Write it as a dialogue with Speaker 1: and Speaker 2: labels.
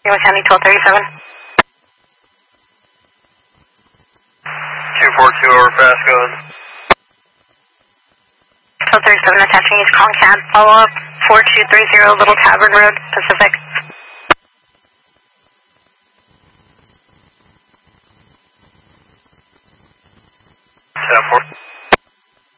Speaker 1: Yuma County 1237.
Speaker 2: 242 over fast, go ahead.
Speaker 1: 1237 attaching East Concab, follow up 4230 Little Tavern Road, Pacific.
Speaker 2: South 4.